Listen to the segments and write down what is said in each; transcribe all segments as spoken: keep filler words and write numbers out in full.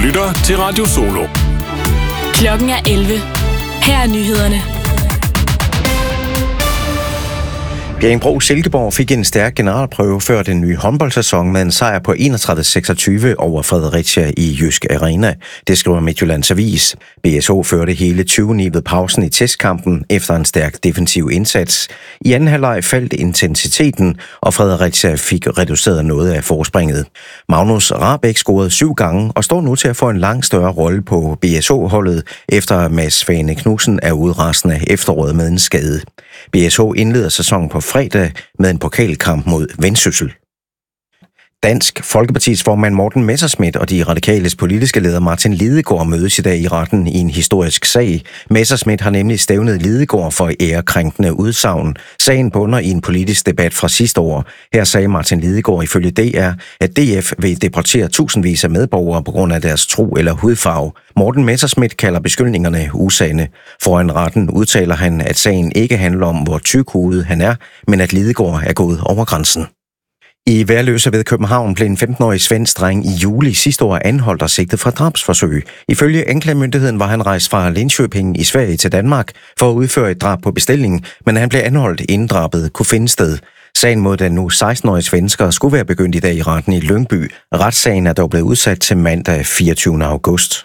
lytter til Radio Solo. Klokken er elleve. Her er nyhederne. Bjerringbro Silkeborg fik en stærk generalprøve før den nye håndboldsæson med en sejr på enogtredive seksogtyve over Fredericia i Jysk Arena. Det skriver Midtjyllands Avis. B S H førte hele tyve ni ved pausen i testkampen efter en stærk defensiv indsats. I anden halvleg faldt intensiteten, og Fredericia fik reduceret noget af forspringet. Magnus Rahbek scorede syv gange og står nu til at få en langt større rolle på B S H-holdet, efter Mads Fane Knudsen er udrasende efteråret med en skade. B S H indleder sæsonen på fredag med en pokalkamp mod Vendsyssel. Dansk Folkepartis formand Morten Messerschmidt og de radikales politiske leder Martin Lidegaard mødes i dag i retten i en historisk sag. Messerschmidt har nemlig stævnet Lidegaard for ærekrænkende udsagn. Sagen bunder i en politisk debat fra sidste år. Her sagde Martin Lidegaard ifølge D R, at D F vil deportere tusindvis af medborgere på grund af deres tro eller hudfarve. Morten Messerschmidt kalder beskyldningerne usande. Foran retten udtaler han, at sagen ikke handler om, hvor tykhudet han er, men at Lidegaard er gået over grænsen. I Værløse ved København blev en femten-årig svensk dreng i juli sidste år anholdt og sigtet for drabsforsøg. Ifølge anklagemyndigheden var han rejst fra Linköping i Sverige til Danmark for at udføre et drab på bestilling, men han blev anholdt inden drabet kunne finde sted. Sagen mod den nu seksten-årige svensker skulle være begyndt i dag i retten i Lyngby. Retssagen er dog blevet udsat til mandag fireogtyvende august.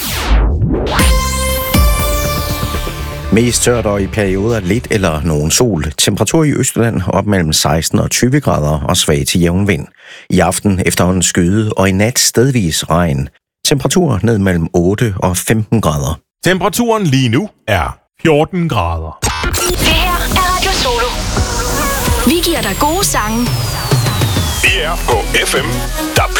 Mest tørt og i perioder lidt eller nogen sol. Temperatur i Østjylland op mellem seksten og tyve grader og svag til jævn vind. I aften efterhånden skyde og i nat stedvis regn. Temperatur ned mellem otte og femten grader. Temperaturen lige nu er fjorten grader. Det her er Radio Solo. Vi giver dig gode sange. Vi er på F M, der